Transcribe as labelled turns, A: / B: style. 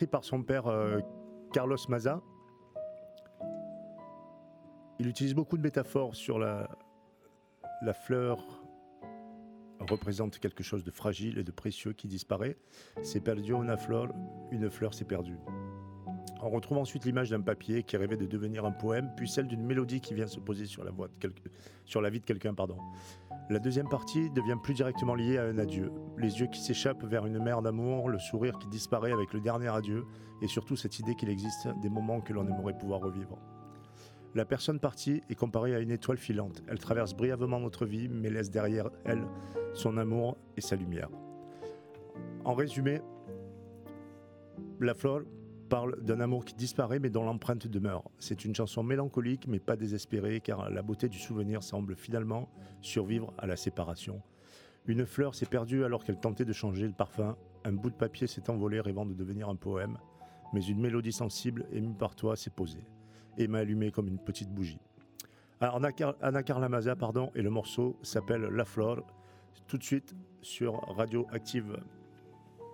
A: écrit par son père Carlos Maza. Il utilise beaucoup de métaphores sur la fleur représente quelque chose de fragile et de précieux qui disparaît. C'est perdu una flor, une fleur c'est perdu. On retrouve ensuite l'image d'un papier qui rêvait de devenir un poème, puis celle d'une mélodie qui vient se poser sur la vie de quelqu'un. La deuxième partie devient plus directement liée à un adieu. Les yeux qui s'échappent vers une mer d'amour, le sourire qui disparaît avec le dernier adieu, et surtout cette idée qu'il existe des moments que l'on aimerait pouvoir revivre. La personne partie est comparée à une étoile filante. Elle traverse brièvement notre vie, mais laisse derrière elle son amour et sa lumière. En résumé, La Flor parle d'un amour qui disparaît mais dont l'empreinte demeure. C'est une chanson mélancolique mais pas désespérée car la beauté du souvenir semble finalement survivre à la séparation. Une fleur s'est perdue alors qu'elle tentait de changer le parfum. Un bout de papier s'est envolé rêvant de devenir un poème. Mais une mélodie sensible émue par toi s'est posée et m'a allumé comme une petite bougie. Alors Ana Carla Maza, et le morceau s'appelle La Flor, tout de suite sur Radio Active.